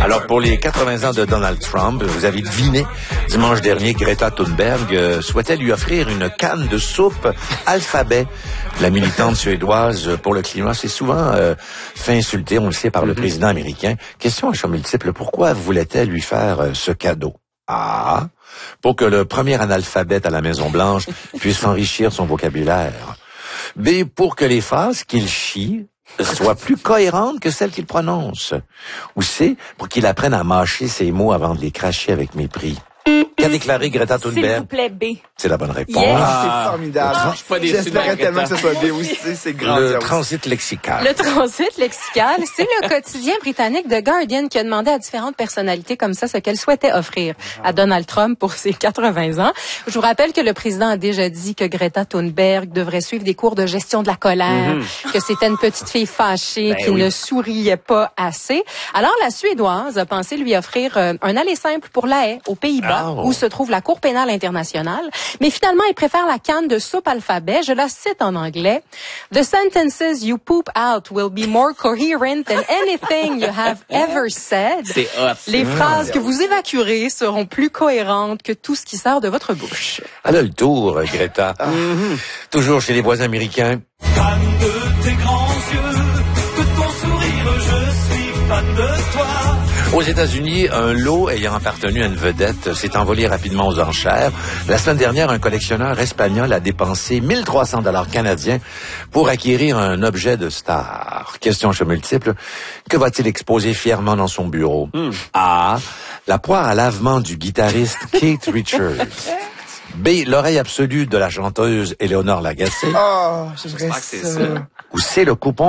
Alors, pour les 80 ans de Donald Trump, vous avez deviné, dimanche dernier, Greta Thunberg souhaitait lui offrir une canne de soupe Alphabet. La militante suédoise pour le climat s'est souvent fait insulter, on le sait, par le président américain. Question à choix multiple, pourquoi voulait-elle lui faire ce cadeau? A, pour que le premier analphabète à la Maison-Blanche puisse enrichir son vocabulaire. B, pour que les phrases qu'il chie soient plus cohérentes que celles qu'il prononce. Ou C, pour qu'il apprenne à mâcher ses mots avant de les cracher avec mépris. Qu'a déclaré Greta Thunberg? S'il vous plaît, B. C'est la bonne réponse. Yes. C'est formidable. J'espérais tellement que ce soit B aussi. C'est grand. Le transit lexical. Le transit lexical, c'est le quotidien britannique The Guardian qui a demandé à différentes personnalités comme ça ce qu'elles souhaitaient offrir à Donald Trump pour ses 80 ans. Je vous rappelle que le président a déjà dit que Greta Thunberg devrait suivre des cours de gestion de la colère, que c'était une petite fille fâchée qui ne souriait pas assez. Alors la Suédoise a pensé lui offrir un aller simple pour La Haye, aux Pays-Bas, où se trouve la Cour pénale internationale. Mais finalement, il préfère la canne de soupe Alphabet. Je la cite en anglais. The sentences you poop out will be more coherent than anything you have ever said. C'est hot. Les phrases que vous évacuerez seront plus cohérentes que tout ce qui sort de votre bouche. Elle a le tour, Greta. Toujours chez les voisins américains. Fan de tes grands yeux, de ton sourire, je suis fan de toi. Aux États-Unis, un lot ayant appartenu à une vedette s'est envolé rapidement aux enchères. La semaine dernière, un collectionneur espagnol a dépensé 1300 $ canadiens pour acquérir un objet de star. Question chez multiple. Que va-t-il exposer fièrement dans son bureau? A. La poire à lavement du guitariste Keith Richards. B. L'oreille absolue de la chanteuse Éléonore Lagacé. Oh, j'aimerais que c'est ça. ça. Ou C. Le coupon